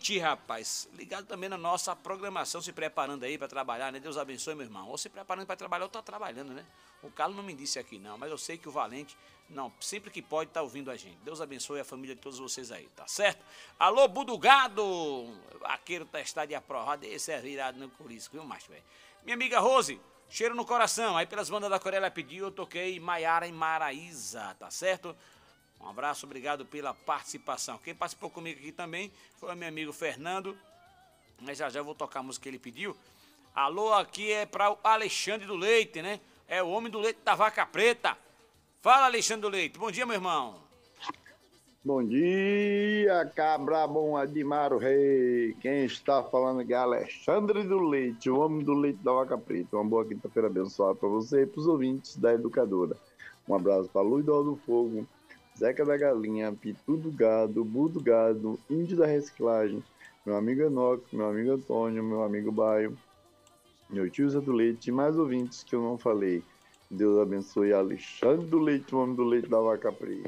noite, rapaz. Ligado também na nossa programação, se preparando aí para trabalhar, né? Deus abençoe, meu irmão. Ou se preparando para trabalhar, ou tá trabalhando, né? O Carlos não me disse aqui não, mas eu sei que o Valente, não, sempre que pode, tá ouvindo a gente. Deus abençoe a família de todos vocês aí, tá certo? Alô, Budugado! Vaqueiro testado e aprovado, esse é virado no Curisco, viu, macho, velho? Minha amiga Rose, cheiro no coração. Aí pelas bandas da Coreia ela pediu, eu toquei Maiara em Maraíza, tá certo? Um abraço, obrigado pela participação. Quem participou comigo aqui também foi o meu amigo Fernando. Mas já eu vou tocar a música que ele pediu. Alô, aqui é para o Alexandre do Leite, né? É o homem do leite da vaca preta. Fala, Alexandre do Leite. Bom dia, meu irmão. Bom dia, cabra bom Admar o Rei. Quem está falando aqui é Alexandre do Leite, o homem do leite da vaca preta. Uma boa quinta-feira abençoada para você e para os ouvintes da Educadora. Um abraço para Luiz do Fogo, Zeca da Galinha, Pitu do Gado, Bu do Gado, Índio da Reciclagem, meu amigo Enoque, meu amigo Antônio, meu amigo Baio, meu tio Zé do Leite e mais ouvintes que eu não falei. Deus abençoe Alexandre do Leite, o homem do leite da vaca preta.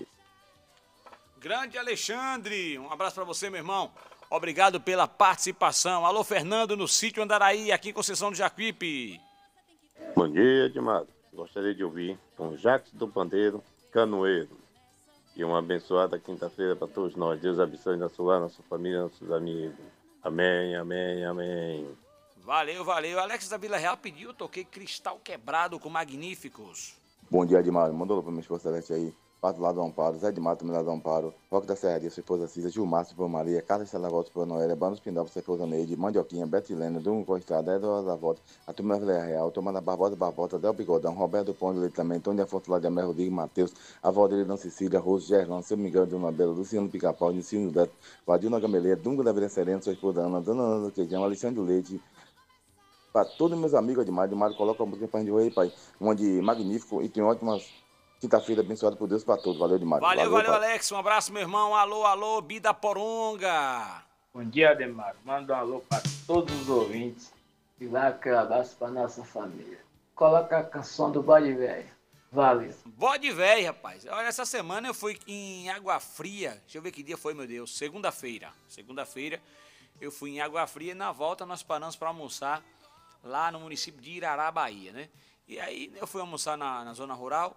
Grande Alexandre, um abraço para você, meu irmão. Obrigado pela participação. Alô, Fernando, no sítio Andaraí, aqui em Conceição do Jacuípe. Bom dia, Edmar. Gostaria de ouvir com Jacques do Pandeiro, Canoeiro. E uma abençoada quinta-feira para todos nós. Deus abençoe nosso lar, nossa família, nossos amigos. Amém, amém, amém. Valeu, valeu. Alex da Vila Real pediu, eu toquei Cristal Quebrado com Magníficos. Bom dia, Edmar. Mandou para minha esposa Celeste aí. Pato lá do Amparo, Zé de Mato também lá do Amparo, Roque da Serraria, sua esposa Cisa, Gilmar, sua esposa Maria, Carlos Salagoto, sua esposa Noélia, Banos Pindal, sua esposa Neide, Mandioquinha, Betilena, Dungo Costrada, Eduardo da Volta, a turma da Vila Real, Turma da Barbosa, Del Bigodão, Roberto Ponte, Leite também, Tony Afonso lá de Amé, Rodrigo, Matheus, a Valdeira Dona Cecília, Roso, Gerlão, seu Miguel de Uma Bela, Luciano Pica-Pau, Nicino Beto, Vadilna Gameleia, Dungo da Vila Serena, sua esposa Ana, Dona Ana do Queijão, Alexandre Leite, para todos meus amigos, Edmar, coloca a música pra gente ouvir, pai, uma de Magnífico e tem ótimas quinta-feira abençoada por Deus para todos. Valeu demais. Valeu, Alex. Um abraço, meu irmão. Alô, Bida Poronga. Bom dia, Ademar. Manda um alô para todos os ouvintes e vai aquele abraço para nossa família. Coloca a canção do Bode Velho. Valeu. Bode Velho, rapaz. Olha, essa semana eu fui em Água Fria. Deixa eu ver que dia foi, meu Deus. Segunda-feira. Segunda-feira eu fui em Água Fria e na volta nós paramos para almoçar lá no município de Irará, Bahia, né? E aí eu fui almoçar na zona rural.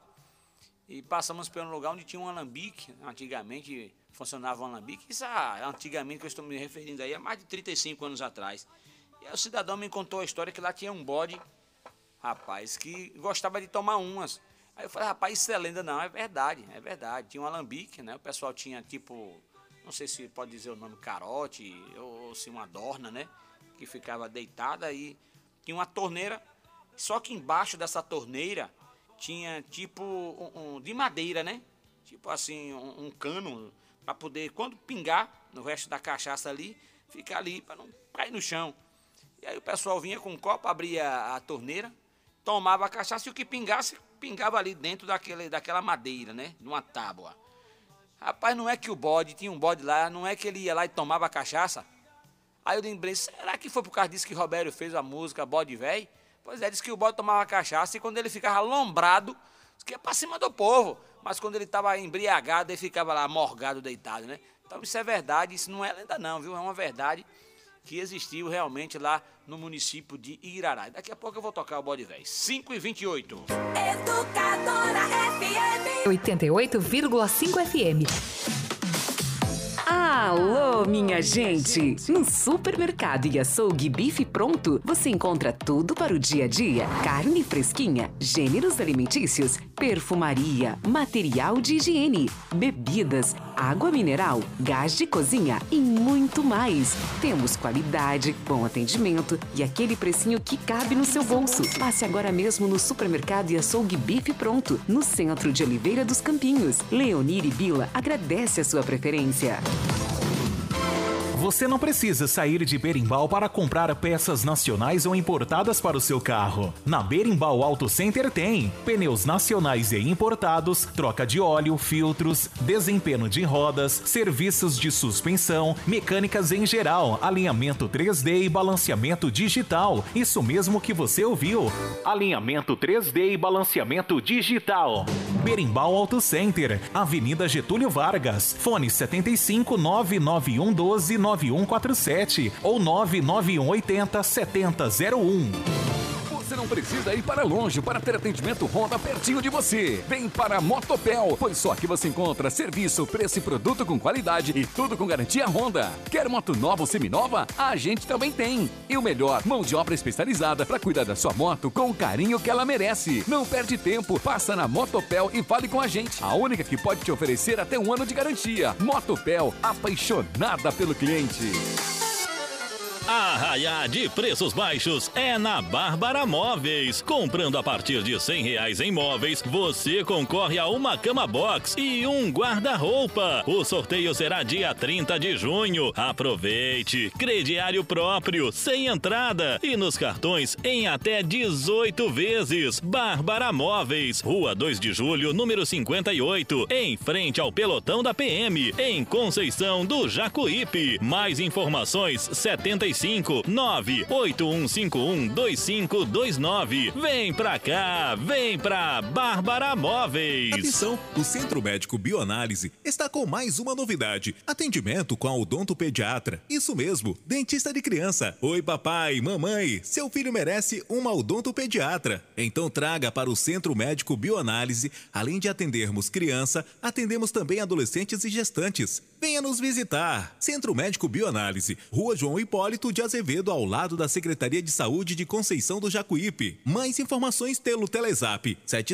E passamos por um lugar onde tinha um alambique, antigamente funcionava um alambique, isso antigamente que eu estou me referindo aí, há mais de 35 anos atrás. E aí o cidadão me contou a história que lá tinha um bode, rapaz, que gostava de tomar umas. Aí eu falei, rapaz, isso é lenda? Não, é verdade, tinha um alambique, né, o pessoal tinha tipo, não sei se pode dizer o nome, carote, ou se uma dorna, né, que ficava deitada e tinha uma torneira, só que embaixo dessa torneira tinha tipo de madeira, né? Tipo assim, um cano para poder, quando pingar no resto da cachaça ali, ficar ali para não cair no chão. E aí o pessoal vinha com um copo, abria a torneira, tomava a cachaça e o que pingasse, pingava ali dentro daquela madeira, né? De uma tábua. Rapaz, não é que o bode, tinha um bode lá, não é que ele ia lá e tomava a cachaça? Aí eu lembrei, será que foi por causa disso que Robério fez a música Bode Véi? Pois é, disse que o bode tomava cachaça e quando ele ficava lombrado, que ia pra cima do povo. Mas quando ele estava embriagado, ele ficava lá morgado, deitado, né? Então isso é verdade, isso não é lenda não, viu? É uma verdade que existiu realmente lá no município de Irará. Daqui a pouco eu vou tocar o Bode Véi. 5h28. Educadora FM 88,5 FM. Alô, minha gente! No Supermercado e Açougue Bife Pronto, você encontra tudo para o dia a dia. Carne fresquinha, gêneros alimentícios, perfumaria, material de higiene, bebidas, água mineral, gás de cozinha e muito mais. Temos qualidade, bom atendimento e aquele precinho que cabe no seu bolso. Passe agora mesmo no Supermercado e Açougue Bife Pronto, no centro de Oliveira dos Campinhos. Leonir e Bila agradece a sua preferência. Você não precisa sair de Berimbau para comprar peças nacionais ou importadas para o seu carro. Na Berimbau Auto Center tem pneus nacionais e importados, troca de óleo, filtros, desempenho de rodas, serviços de suspensão, mecânicas em geral, alinhamento 3D e balanceamento digital. Isso mesmo que você ouviu. Alinhamento 3D e balanceamento digital. Berimbau Auto Center, Avenida Getúlio Vargas, fone 75 991 12 99147 ou 99180 7001. Você não precisa ir para longe para ter atendimento Honda pertinho de você. Vem para a Motopel, pois só aqui você encontra serviço, preço e produto com qualidade e tudo com garantia Honda. Quer moto nova ou seminova? A gente também tem. E o melhor, mão de obra especializada para cuidar da sua moto com o carinho que ela merece. Não perde tempo, passa na Motopel e fale com a gente. A única que pode te oferecer até 1 ano de garantia. Motopel, apaixonada pelo cliente. Arraiá de preços baixos é na Bárbara Móveis. Comprando a partir de R$100 em móveis, você concorre a uma cama box e um guarda-roupa. O sorteio será dia 30 de junho. Aproveite! Crediário próprio, sem entrada e nos cartões em até 18 vezes. Bárbara Móveis, Rua 2 de Julho, número 58, em frente ao pelotão da PM, em Conceição do Jacuípe. Mais informações 75-98151-2529. Vem pra cá, vem pra Bárbara Móveis. Atenção, o Centro Médico Bioanálise está com mais uma novidade. Atendimento com a odontopediatra. Isso mesmo, dentista de criança. Oi papai, mamãe, seu filho merece uma odontopediatra. Então traga para o Centro Médico Bioanálise. Além de atendermos criança, atendemos também adolescentes e gestantes. Venha nos visitar. Centro Médico Bioanálise, Rua João Hipólito de Azevedo, ao lado da Secretaria de Saúde de Conceição do Jacuípe. Mais informações pelo Telezap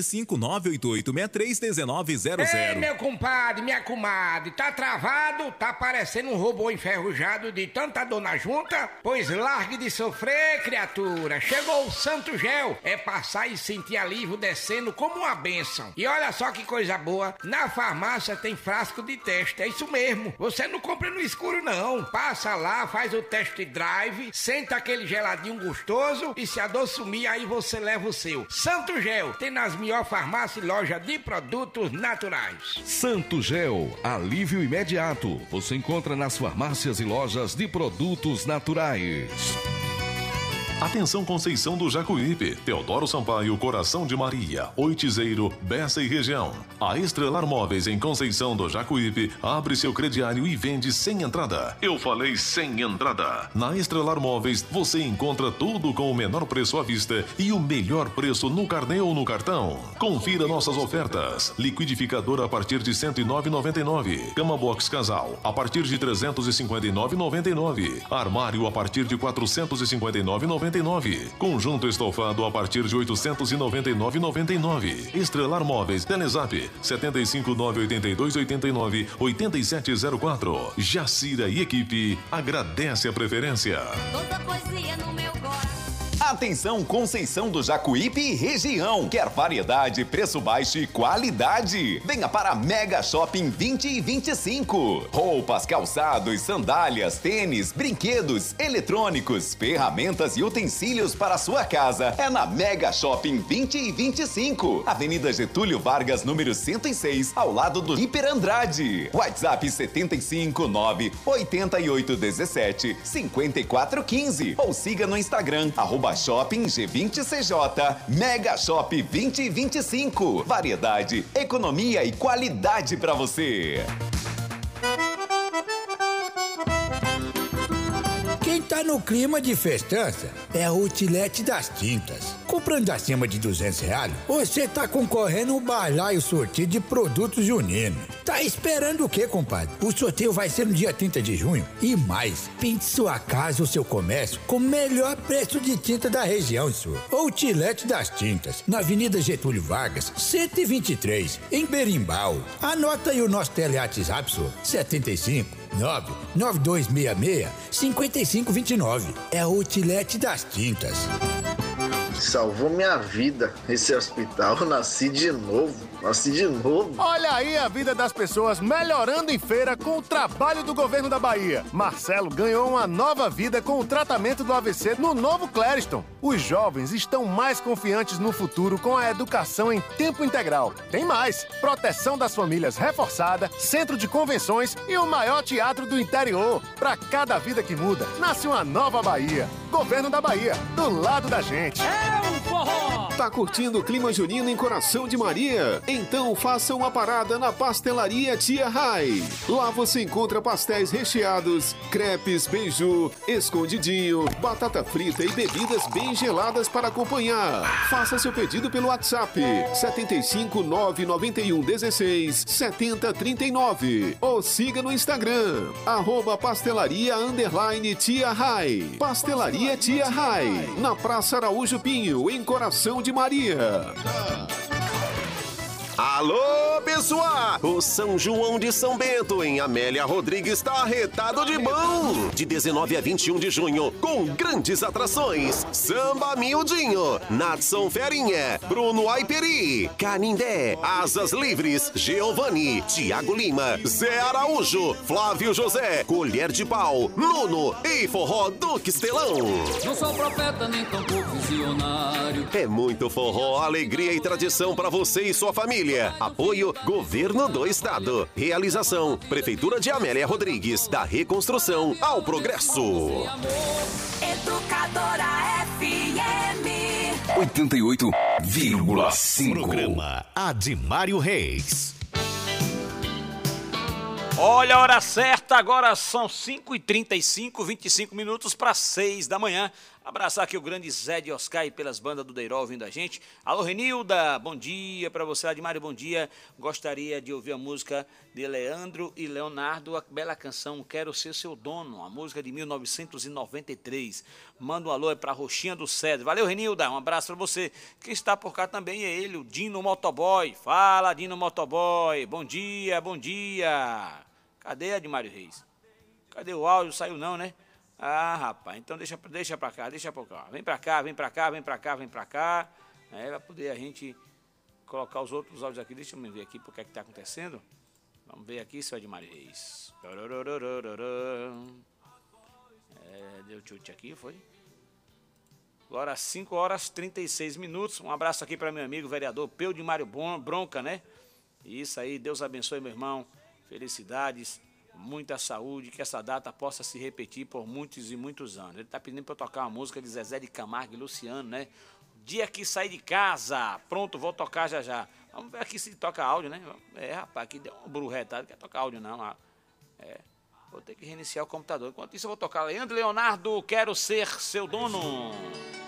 75988631900. Ei, meu compadre, minha comadre, tá travado? Tá parecendo um robô enferrujado de tanta dor na junta? Pois largue de sofrer, criatura. Chegou o Santo Gel. É passar e sentir alívio descendo como uma bênção. E olha só que coisa boa, na farmácia tem frasco de teste, é isso mesmo. Você não compra no escuro não. Passa lá, faz o test drive, senta aquele geladinho gostoso e se a dor sumir, aí você leva o seu. Santo Gel, tem nas melhores farmácias e lojas de produtos naturais. Santo Gel, alívio imediato. Você encontra nas farmácias e lojas de produtos naturais. Atenção Conceição do Jacuípe, Teodoro Sampaio, Coração de Maria, Oitizeiro, Bessa e região. A Estrelar Móveis em Conceição do Jacuípe abre seu crediário e vende sem entrada. Eu falei sem entrada. Na Estrelar Móveis você encontra tudo com o menor preço à vista e o melhor preço no carnê ou no cartão. Confira nossas ofertas. Liquidificador a partir de R$ 109,99. Cama box casal a partir de R$ 359,99. Armário a partir de R$ 459,99. Conjunto estofado a partir de R$ 899,99. Estrelar Móveis, Telezap 75982898704. Jacira e equipe agradece a preferência. Toda poesia no meu coração. Atenção Conceição do Jacuípe e região. Quer variedade, preço baixo e qualidade? Venha para a Mega Shopping 20 e 25. Roupas, calçados, sandálias, tênis, brinquedos, eletrônicos, ferramentas e utensílios para a sua casa. É na Mega Shopping 20 e 25. Avenida Getúlio Vargas, número 106, ao lado do Hiper Andrade. WhatsApp 759-8817-5415 ou siga no Instagram @Shopping G20CJ. Mega Shop 2025. Variedade, economia e qualidade para você. Quem tá no clima de festança é a Outlet das Tintas. Comprando acima de R$200, você tá concorrendo ao balaio sorteio de produtos juninos. Tá esperando o quê, compadre? O sorteio vai ser no dia 30 de junho. E mais, pinte sua casa ou seu comércio com o melhor preço de tinta da região, senhor. Outlet das Tintas, na Avenida Getúlio Vargas, 123, em Berimbau. Anota aí o nosso WhatsApp, senhor. 75-99266-5529. É a Outlet das Tintas. Salvou minha vida esse hospital. Eu nasci de novo. Olha aí a vida das pessoas melhorando em feira com o trabalho do governo da Bahia. Marcelo ganhou uma nova vida com o tratamento do AVC no Novo Clériston. Os jovens estão mais confiantes no futuro com a educação em tempo integral. Tem mais: proteção das famílias reforçada, centro de convenções e o maior teatro do interior. Para cada vida que muda, nasce uma nova Bahia. Governo da Bahia, do lado da gente. É um forró! Tá curtindo o clima junino em Coração de Maria? Então faça uma parada na Pastelaria Tia Rai. Lá você encontra pastéis recheados, crepes, beiju, escondidinho, batata frita e bebidas bem geladas para acompanhar. Faça seu pedido pelo WhatsApp 75 991 16 70 39 ou siga no Instagram @pastelaria_Tia Rai. Pastelaria Tia Rai, na Praça Araújo Pinho, em Coração de Maria. Alô, pessoal! O São João de São Bento, em Amélia Rodrigues, está arretado de bom! De 19 a 21 de junho, com grandes atrações: Samba Miudinho, Natson Ferinha, Bruno Aiperi, Canindé, Asas Livres, Giovanni, Tiago Lima, Zé Araújo, Flávio José, Colher de Pau, Nuno e Forró do Quistelão. Não sou profeta nem tampouco visionário. É muito forró, alegria e tradição para você e sua família. Apoio Governo do Estado. Realização Prefeitura de Amélia Rodrigues. Da reconstrução ao progresso. Educadora FM 88,5. Programa Adimário Reis. Olha a hora certa, agora são 5h35, 25 minutos para 6 da manhã. Abraçar aqui o grande Zé de Oscar e pelas bandas do Deirol ouvindo a gente. Alô, Renilda, bom dia para você, Admário, bom dia. Gostaria de ouvir a música de Leandro e Leonardo, a bela canção Quero Ser Seu Dono, a música de 1993. Manda um alô para Roxinha do Cedro. Valeu, Renilda, um abraço para você. Quem está por cá também é ele, o Dino Motoboy. Fala, Dino Motoboy, bom dia, bom dia. Cadê Admário Reis? Cadê o áudio? Saiu não, né? Ah, rapaz, então deixa pra cá, deixa pra cá. Vem pra cá, vem pra cá, vem pra cá, vem pra cá. Vai poder a gente colocar os outros áudios aqui. Deixa eu ver aqui porque é que tá acontecendo. Vamos ver aqui, seu Admário Reis. Deu chute aqui, foi? Agora 5h36. Um abraço aqui para meu amigo vereador Peu de Mário Bronca, né? Isso aí, Deus abençoe, meu irmão. Felicidades. Muita saúde, que essa data possa se repetir por muitos e muitos anos. Ele está pedindo para eu tocar uma música de Zezé de Camargo e Luciano, né? Dia que saí de casa. Pronto, vou tocar já já. Vamos ver aqui se toca áudio, né? Rapaz, aqui deu um burretado, não quer tocar áudio não. Vou ter que reiniciar o computador. Enquanto isso eu vou tocar Leandro Leonardo, Quero Ser Seu Dono.